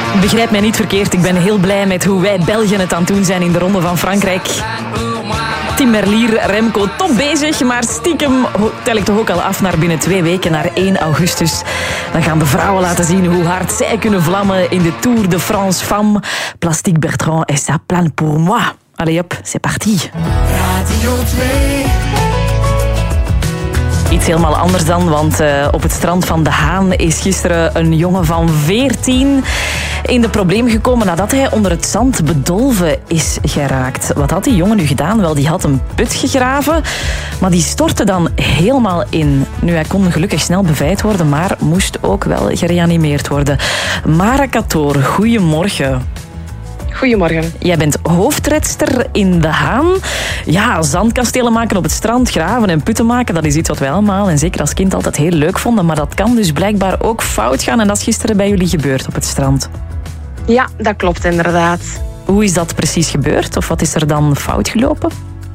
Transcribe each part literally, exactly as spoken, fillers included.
Begrijp mij niet verkeerd, ik ben heel blij met hoe wij Belgen het aan het doen zijn in de Ronde van Frankrijk. Tim Merlier, Remco, top bezig, maar stiekem tel ik toch ook al af naar binnen twee weken, naar één augustus. Dan gaan de vrouwen laten zien hoe hard zij kunnen vlammen in de Tour de France Femmes. Plastique Bertrand et ça plane pour moi. Allez hop, c'est parti. Radio twee. Iets helemaal anders dan, want uh, op het strand van De Haan is gisteren een jongen van veertien in de problemen gekomen nadat hij onder het zand bedolven is geraakt. Wat had die jongen nu gedaan? Wel, die had een put gegraven, maar die stortte dan helemaal in. Nu, hij kon gelukkig snel bevrijd worden, maar moest ook wel gereanimeerd worden. Mara Katoor, goedemorgen. Goedemorgen. Jij bent hoofdredster in De Haan. Ja, zandkastelen maken op het strand, graven en putten maken, dat is iets wat wij allemaal, en zeker als kind, altijd heel leuk vonden. Maar dat kan dus blijkbaar ook fout gaan en dat is gisteren bij jullie gebeurd op het strand. Ja, dat klopt inderdaad. Hoe is dat precies gebeurd? Of wat is er dan fout gelopen?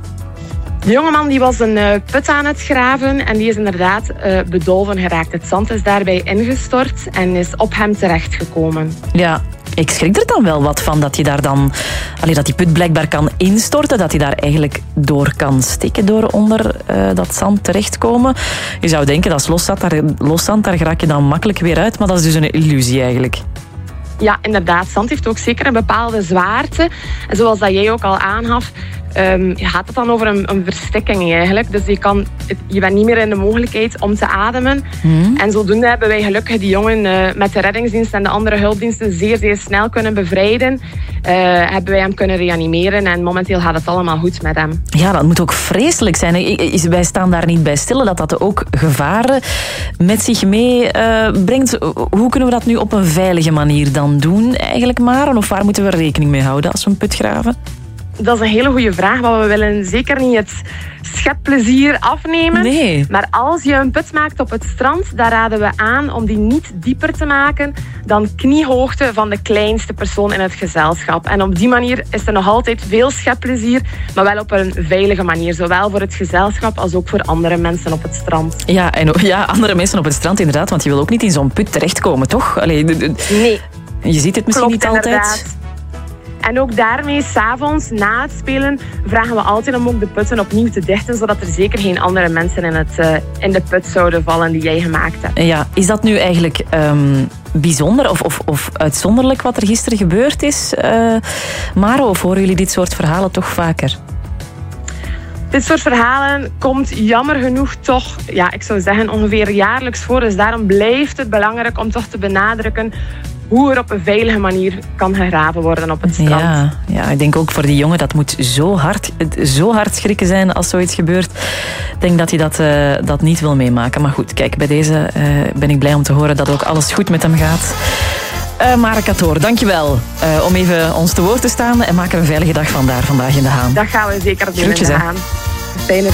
De jongeman die was een uh, put aan het graven en die is inderdaad uh, bedolven geraakt. Het zand is daarbij ingestort en is op hem terechtgekomen. Ja, ik schrik er dan wel wat van dat je daar dan, allee, dat die put blijkbaar kan instorten, dat hij daar eigenlijk door kan stikken door onder uh, dat zand terechtkomen. Je zou denken, dat is los zand, daar, los zand, daar raak je dan makkelijk weer uit, maar dat is dus een illusie eigenlijk. Ja, inderdaad. Zand heeft ook zeker een bepaalde zwaarte. En zoals dat jij ook al aangaf, um, gaat het dan over een, een verstikking eigenlijk. Dus je, kan, je bent niet meer in de mogelijkheid om te ademen. Mm. En zodoende hebben wij gelukkig die jongen uh, met de reddingsdienst en de andere hulpdiensten zeer, zeer snel kunnen bevrijden. Uh, hebben wij hem kunnen reanimeren en momenteel gaat het allemaal goed met hem. Ja, dat moet ook vreselijk zijn. Wij staan daar niet bij stil dat dat ook gevaren met zich meebrengt. Uh, Hoe kunnen we dat nu op een veilige manier dan doen eigenlijk, Maren? Of waar moeten we rekening mee houden als we een put graven? Dat is een hele goede vraag, maar we willen zeker niet het schepplezier afnemen. Nee. Maar als je een put maakt op het strand, dan raden we aan om die niet dieper te maken dan kniehoogte van de kleinste persoon in het gezelschap. En op die manier is er nog altijd veel schepplezier, maar wel op een veilige manier. Zowel voor het gezelschap als ook voor andere mensen op het strand. Ja, en ja, andere mensen op het strand inderdaad, want je wil ook niet in zo'n put terechtkomen, toch? Allee, nee. Je ziet het misschien Klopt, niet altijd. Inderdaad. En ook daarmee, 's avonds na het spelen, vragen we altijd om ook de putten opnieuw te dichten, zodat er zeker geen andere mensen in, het, uh, in de put zouden vallen die jij gemaakt hebt. Ja, is dat nu eigenlijk um, bijzonder of, of, of uitzonderlijk wat er gisteren gebeurd is, uh, Maro? Of horen jullie dit soort verhalen toch vaker? Dit soort verhalen komt jammer genoeg toch, ja, ik zou zeggen, ongeveer jaarlijks voor. Dus daarom blijft het belangrijk om toch te benadrukken hoe er op een veilige manier kan gegraven worden op het strand. Ja, ja, ik denk ook voor die jongen, dat moet zo hard, zo hard schrikken zijn als zoiets gebeurt. Ik denk dat hij dat, uh, dat niet wil meemaken. Maar goed, kijk, bij deze uh, ben ik blij om te horen dat ook alles goed met hem gaat. Uh, Mara Katoor, dankjewel uh, om even ons te woord te staan en maak er een veilige dag van daar vandaag in De Haan. Dat gaan we zeker doen. Groetjes, in De Haan. Fijne dag.